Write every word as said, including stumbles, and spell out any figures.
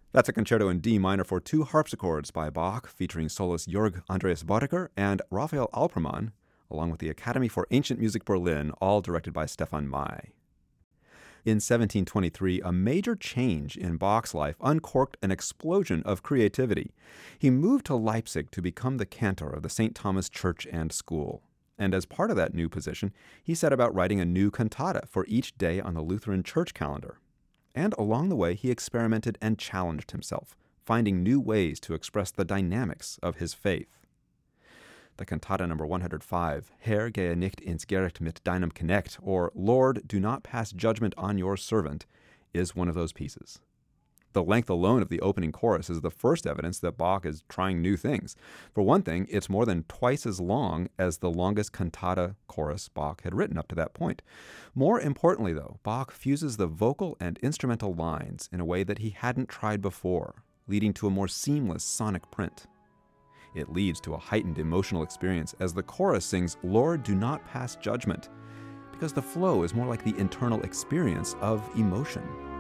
That's a concerto in D minor for two harpsichords by Bach, featuring soloist Jörg Andreas Boddicker and Raphael Alpermann, along with the Academy for Ancient Music Berlin, all directed by Stefan May. In seventeen twenty-three, a major change in Bach's life uncorked an explosion of creativity. He moved to Leipzig to become the cantor of the Saint Thomas Church and School. And as part of that new position, he set about writing a new cantata for each day on the Lutheran church calendar. And along the way, he experimented and challenged himself, finding new ways to express the dynamics of his faith. The cantata number one hundred five, Herr, gehe nicht ins Gericht mit deinem Knecht, or Lord, do not pass judgment on your servant, is one of those pieces. The length alone of the opening chorus is the first evidence that Bach is trying new things. For one thing, it's more than twice as long as the longest cantata chorus Bach had written up to that point. More importantly, though, Bach fuses the vocal and instrumental lines in a way that he hadn't tried before, leading to a more seamless sonic print. It leads to a heightened emotional experience as the chorus sings, Lord, do not pass judgment, because the flow is more like the internal experience of emotion.